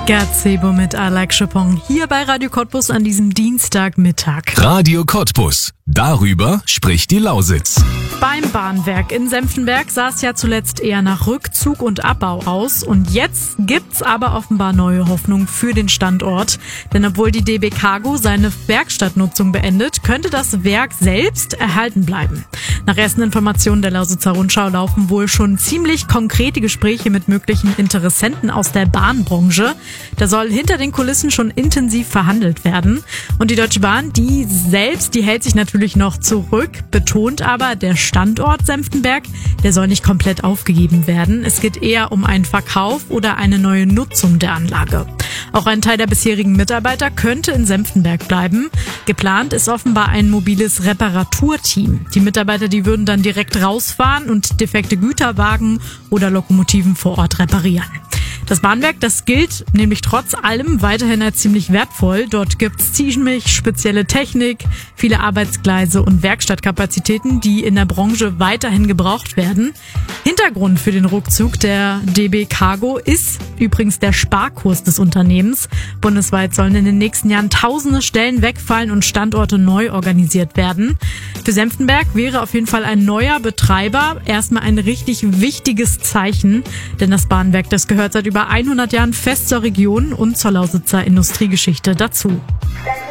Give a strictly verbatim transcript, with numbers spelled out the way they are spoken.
Gazebo mit Alex Chopin hier bei Radio Cottbus an diesem Dienstagmittag. Radio Cottbus. Darüber spricht die Lausitz. Beim Bahnwerk in Senftenberg sah es ja zuletzt eher nach Rückzug und Abbau aus. Und jetzt gibt's aber offenbar neue Hoffnung für den Standort. Denn obwohl die D B Cargo seine Werkstattnutzung beendet, könnte das Werk selbst erhalten bleiben. Nach ersten Informationen der Lausitzer Rundschau laufen wohl schon ziemlich konkrete Gespräche mit möglichen Interessenten aus der Bahnbranche. Da soll hinter den Kulissen schon intensiv verhandelt werden. Und die Deutsche Bahn, die selbst, die hält sich natürlich noch zurück, betont aber, der Standort Senftenberg, der soll nicht komplett aufgegeben werden. Es geht eher um einen Verkauf oder eine neue Nutzung der Anlage. Auch ein Teil der bisherigen Mitarbeiter könnte in Senftenberg bleiben. Geplant ist offenbar ein mobiles Reparaturteam. Die Mitarbeiter, die würden dann direkt rausfahren und defekte Güterwagen oder Lokomotiven vor Ort reparieren. Das Bahnwerk, das gilt nämlich trotz allem weiterhin als ziemlich wertvoll. Dort gibt's ziemlich spezielle Technik, viele Arbeitsgleise und Werkstattkapazitäten, die in der Branche weiterhin gebraucht werden. Hintergrund für den Rückzug der D B Cargo ist übrigens der Sparkurs des Unternehmens. Bundesweit sollen in den nächsten Jahren tausende Stellen wegfallen und Standorte neu organisiert werden. Für Senftenberg wäre auf jeden Fall ein neuer Betreiber erstmal ein richtig wichtiges Zeichen, denn das Bahnwerk, das gehört seit über hundert Jahren fest zur Region und zur Lausitzer Industriegeschichte dazu.